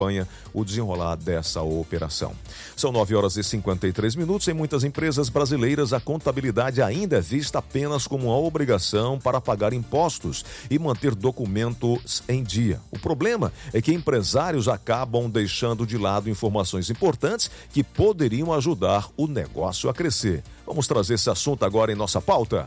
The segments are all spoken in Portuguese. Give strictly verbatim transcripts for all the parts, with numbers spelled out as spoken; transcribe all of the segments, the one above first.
o desenrolar dessa operação. São nove horas e cinquenta e três minutos. Em muitas empresas brasileiras, a contabilidade ainda é vista apenas como uma obrigação para pagar impostos e manter documentos em dia. O problema é que empresários acabam deixando de lado informações importantes que poderiam ajudar o negócio a crescer. Vamos trazer esse assunto agora em nossa pauta.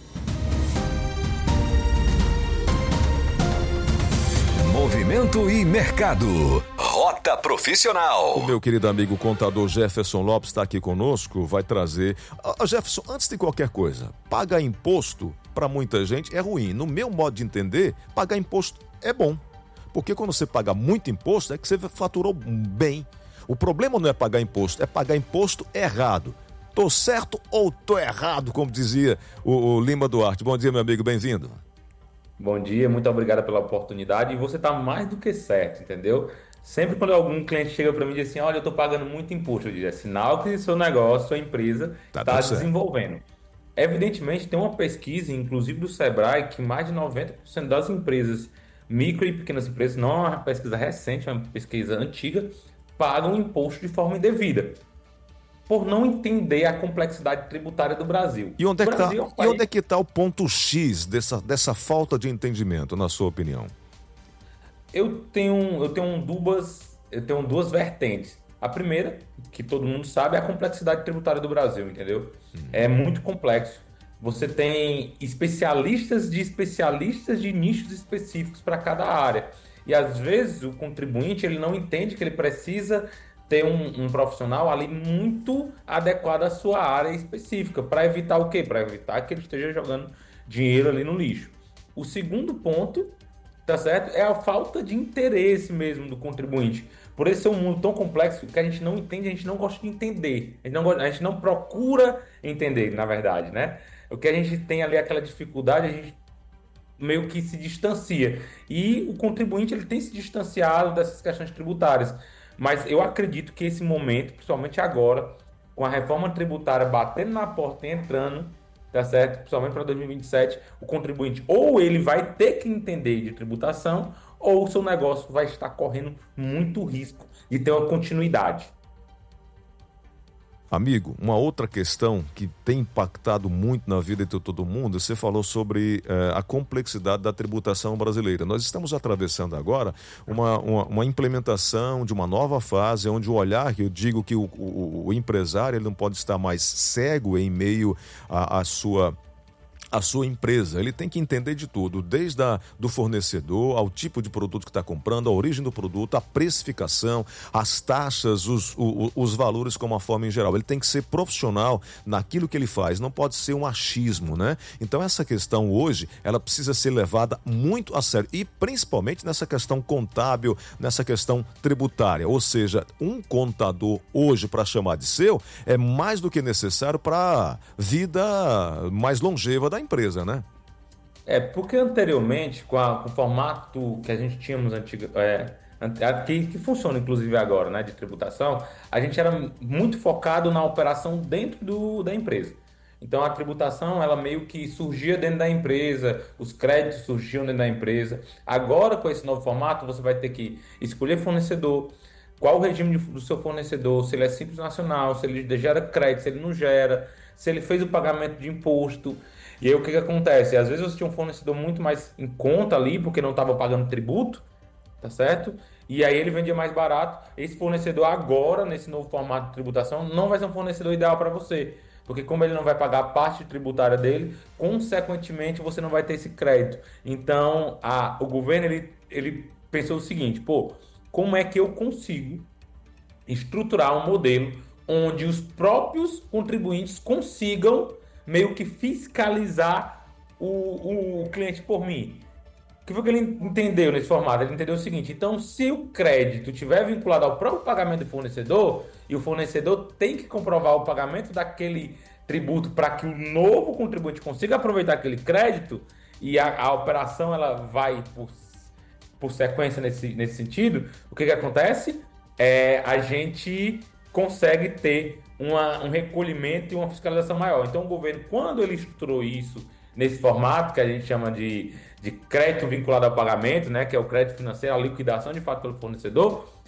Movimento e mercado. Rota Profissional. O meu querido amigo contador Jefferson Lopes está aqui conosco, vai trazer... Ah, Jefferson, antes de qualquer coisa, pagar imposto para muita gente é ruim. No meu modo de entender, pagar imposto é bom. Porque quando você paga muito imposto, é que você faturou bem. O problema não é pagar imposto, é pagar imposto errado. Tô certo ou tô errado, como dizia o, o Lima Duarte. Bom dia, meu amigo, bem-vindo. Bom dia, muito obrigado pela oportunidade. E você está mais do que certo, entendeu? Sempre quando algum cliente chega para mim e diz assim, olha, eu estou pagando muito imposto, eu digo, é sinal que seu negócio, sua empresa está tá desenvolvendo. Evidentemente, tem uma pesquisa, inclusive do Sebrae, que mais de noventa por cento das empresas, micro e pequenas empresas, não é uma pesquisa recente, é uma pesquisa antiga, pagam imposto de forma indevida, por não entender a complexidade tributária do Brasil. E onde é que está é um país... é que tá o ponto X dessa, dessa falta de entendimento, na sua opinião? Eu tenho, eu tenho duas, eu tenho duas vertentes. A primeira, que todo mundo sabe, é a complexidade tributária do Brasil, entendeu? Hum. É muito complexo. Você tem especialistas de especialistas de nichos específicos para cada área. E às vezes o contribuinte ele não entende que ele precisa ter um, um profissional ali muito adequado à sua área específica, para evitar o quê? Para evitar que ele esteja jogando dinheiro ali no lixo. O segundo ponto, tá certo? É a falta de interesse mesmo do contribuinte. Por esse ser um mundo tão complexo que a gente não entende, a gente não gosta de entender. A gente não, gosta, a gente não procura entender, na verdade, né? O que a gente tem ali, aquela dificuldade, a gente meio que se distancia. E o contribuinte ele tem se distanciado dessas questões tributárias. Mas eu acredito que esse momento, principalmente agora, com a reforma tributária batendo na porta e entrando, tá certo? Principalmente para dois mil e vinte e sete, o contribuinte ou ele vai ter que entender de tributação, ou o seu negócio vai estar correndo muito risco de ter uma continuidade. Amigo, uma outra questão que tem impactado muito na vida de todo mundo, você falou sobre eh, a complexidade da tributação brasileira. Nós estamos atravessando agora uma, uma, uma implementação de uma nova fase, onde o olhar, eu digo que o, o, o empresário ele não pode estar mais cego em meio à sua... a sua empresa, ele tem que entender de tudo, desde a, do fornecedor, ao tipo de produto que está comprando, a origem do produto, a precificação, as taxas, os, os, os valores como a forma em geral. Ele tem que ser profissional naquilo que ele faz, não pode ser um achismo, né? Então essa questão hoje, ela precisa ser levada muito a sério, e principalmente nessa questão contábil, nessa questão tributária, ou seja, um contador hoje para chamar de seu, é mais do que necessário para a vida mais longeva da empresa, né? É, porque anteriormente, com, a, com o formato que a gente tínhamos antigo, é, que, que funciona inclusive agora, né, de tributação, a gente era muito focado na operação dentro do, da empresa. Então a tributação, ela meio que surgia dentro da empresa, os créditos surgiam dentro da empresa. Agora, com esse novo formato, você vai ter que escolher fornecedor, qual o regime do seu fornecedor, se ele é simples nacional, se ele gera crédito, se ele não gera, se ele fez o pagamento de imposto. E aí o que que acontece? Às vezes você tinha um fornecedor muito mais em conta ali, porque não estava pagando tributo, tá certo? E aí ele vendia mais barato. Esse fornecedor agora, nesse novo formato de tributação, não vai ser um fornecedor ideal para você. Porque como ele não vai pagar a parte tributária dele, consequentemente você não vai ter esse crédito. Então a, o governo ele, ele pensou o seguinte, pô, como é que eu consigo estruturar um modelo onde os próprios contribuintes consigam meio que fiscalizar o, o cliente por mim? O que foi que ele entendeu nesse formato? Ele entendeu o seguinte, então se o crédito estiver vinculado ao próprio pagamento do fornecedor, e o fornecedor tem que comprovar o pagamento daquele tributo para que o novo contribuinte consiga aproveitar aquele crédito, e a, a operação ela vai por, por sequência nesse, nesse sentido, o que que acontece? É, a gente consegue ter uma, um recolhimento e uma fiscalização maior. Então o governo, quando ele estruturou isso nesse formato que a gente chama de, de crédito vinculado ao pagamento, né, que é o crédito financeiro, a liquidação de fato pelo fornecedor,